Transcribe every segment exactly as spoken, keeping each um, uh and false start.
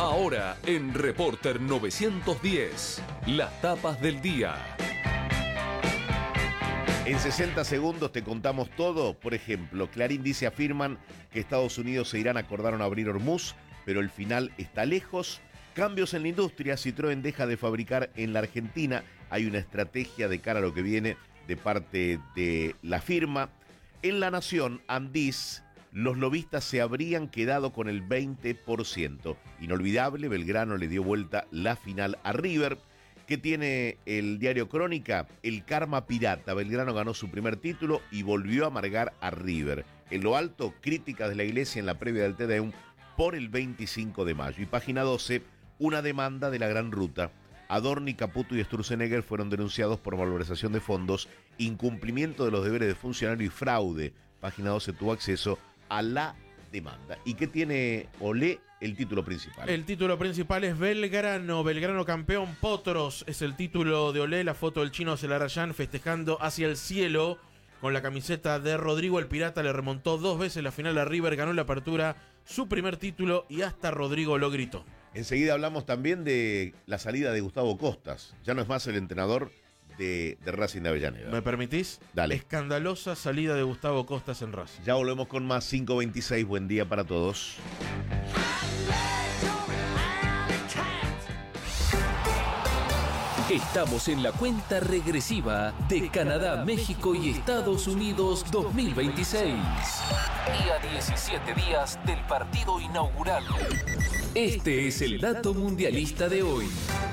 Ahora en Reporter novecientos diez, las tapas del día. En sesenta segundos te contamos todo. Por ejemplo, Clarín dice afirman que Estados Unidos e Irán acordaron abrir Hormuz, pero el final está lejos. Cambios en la industria, Citroën deja de fabricar en la Argentina. Hay una estrategia de cara a lo que viene de parte de la firma. En La Nación, Andís, los lobistas se habrían quedado con el veinte por ciento. Inolvidable, Belgrano le dio vuelta la final a River. ¿Qué tiene el diario Crónica? El karma pirata. Belgrano ganó su primer título y volvió a amargar a River. En lo alto, críticas de la Iglesia en la previa del Te Deum por el veinticinco de mayo. Y página doce, una demanda de la Gran Ruta. Adorni, Caputo y Sturzenegger fueron denunciados por malversación de fondos, incumplimiento de los deberes de funcionario y fraude. Página doce tuvo acceso a la demanda. ¿Y qué tiene Olé? El título principal. El título principal es Belgrano, Belgrano campeón. Potros es el título de Olé, la foto del chino Celarayán festejando hacia el cielo con la camiseta de Rodrigo el Pirata. Le remontó dos veces la final a River, ganó la apertura, su primer título, y hasta Rodrigo lo gritó. Enseguida hablamos también de la salida de Gustavo Costas. Ya no es más el entrenador de, de Racing de Avellaneda. ¿Me permitís? Dale. Escandalosa salida de Gustavo Costas en Racing. Ya volvemos con más. Cinco veintiséis, buen día para todos. Estamos en la cuenta regresiva de Canadá, México y Estados Unidos dos mil veintiséis. Y a diecisiete días del partido inaugural. Este es el dato mundialista de hoy.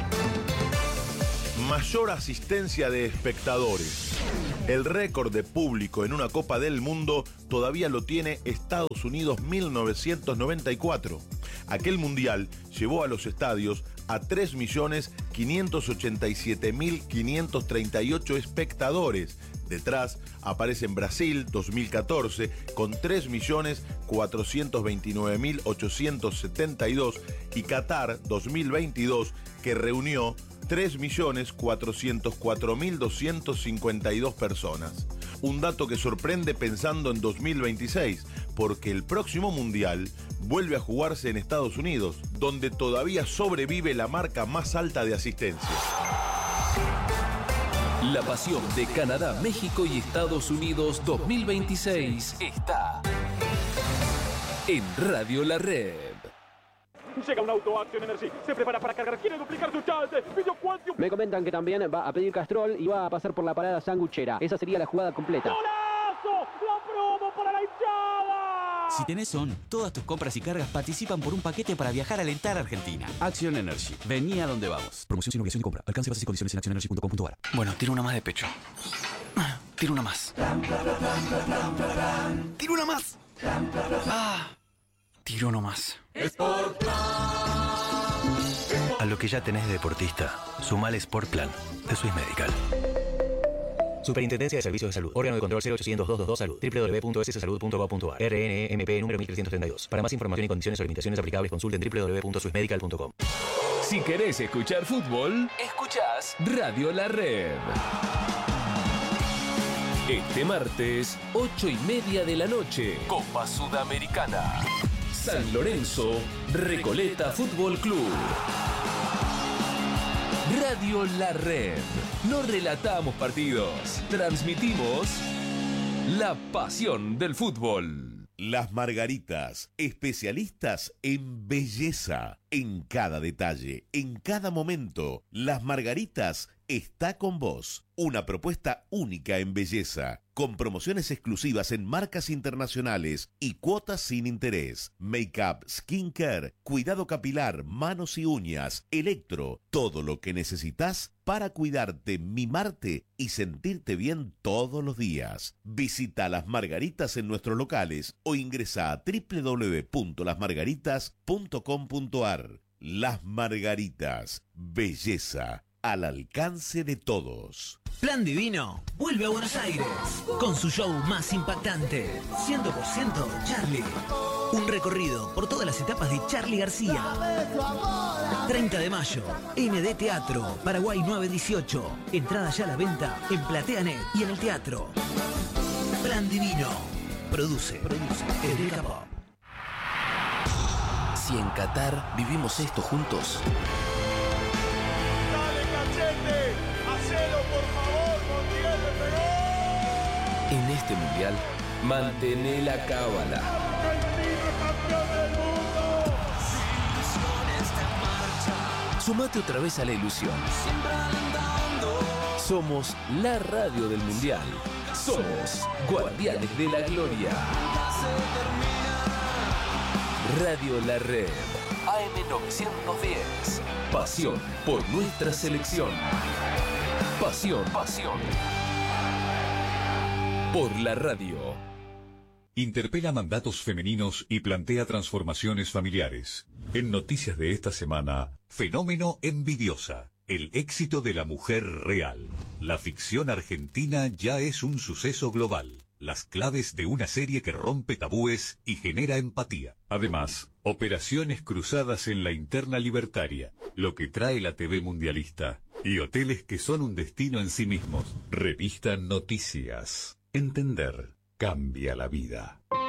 Mayor asistencia de espectadores. El récord de público en una Copa del Mundo todavía lo tiene Estados Unidos mil novecientos noventa y cuatro. Aquel mundial llevó a los estadios a tres millones quinientos ochenta y siete mil quinientos treinta y ocho espectadores. Detrás aparecen Brasil dos mil catorce con tres millones cuatrocientos veintinueve mil ochocientos setenta y dos y Qatar dos mil veintidós, que reunió tres millones cuatrocientos cuatro mil doscientos cincuenta y dos personas. Un dato que sorprende pensando en dos mil veintiséis, porque el próximo mundial vuelve a jugarse en Estados Unidos, donde todavía sobrevive la marca más alta de asistencia. La pasión de Canadá, México y Estados Unidos dos mil veintiséis está en Radio La Red. Llega un auto, Acción Energy, se prepara para cargar, quiere duplicar su chance, pidió cuatro. Me comentan que también va a pedir Castrol y va a pasar por la parada sanguchera. Esa sería la jugada completa. ¡Golazo! ¡La promo para la hinchada! Si tenés Son, todas tus compras y cargas participan por un paquete para viajar a alentar a Argentina. Acción Energy, vení a donde vamos. Promoción sin obligación de compra. Alcance, bases y condiciones en acción energy punto com punto a r. Bueno, tiro una más de pecho. Tiro una más. Tiro una más. Ah, tiro uno más. A lo que ya tenés de deportista, sumale Sport Plan de Swiss Medical. Superintendencia de Servicios de Salud. Órgano de control cero ochocientos dos dos dos Salud. doble u doble u doble u punto s salud punto gov punto a r. R N E M P número mil trescientos treinta y dos. Para más información y condiciones o limitaciones aplicables, consulten doble u doble u doble u punto swiss medical punto com. Si querés escuchar fútbol, escuchás Radio La Red. Este martes, ocho y media de la noche, Copa Sudamericana. San Lorenzo, Recoleta Fútbol Club. Radio La Red. No relatamos partidos, transmitimos la pasión del fútbol. Las Margaritas, especialistas en belleza, en cada detalle, en cada momento. Las Margaritas está con vos. Una propuesta única en belleza, con promociones exclusivas en marcas internacionales y cuotas sin interés. Make-up, skincare, cuidado capilar, manos y uñas, electro, todo lo que necesitas para cuidarte, mimarte y sentirte bien todos los días. Visita Las Margaritas en nuestros locales o ingresa a doble u doble u doble u punto las margaritas punto com punto a r. Las Margaritas, belleza al alcance de todos. Plan Divino vuelve a Buenos Aires con su show más impactante, cien por ciento Charlie. Un recorrido por todas las etapas de Charly García. treinta de mayo, M D Teatro, Paraguay nueve dieciocho. Entrada ya a la venta en PlateaNet y en el teatro. Plan Divino. Produce, produce Eureka Pop. si en Qatar vivimos esto juntos? ¡Dale, Cachete! ¡Hacelo, por favor, Montiel, le pegó! En este mundial, mantené la cábala. ¡Argentina, campeón del mundo! Sumate otra vez a la ilusión. Somos la radio del mundial. Somos Guardianes de la Gloria. Radio La Red. A M novecientos diez. Pasión por nuestra selección. Pasión, pasión. Por la radio. Interpela mandatos femeninos y plantea transformaciones familiares. En noticias de esta semana, fenómeno envidiosa. El éxito de la mujer real. La ficción argentina ya es un suceso global. Las claves de una serie que rompe tabúes y genera empatía. Además, operaciones cruzadas en la interna libertaria, lo que trae la T V mundialista. Y hoteles que son un destino en sí mismos. Revista Noticias. Entender cambia la vida.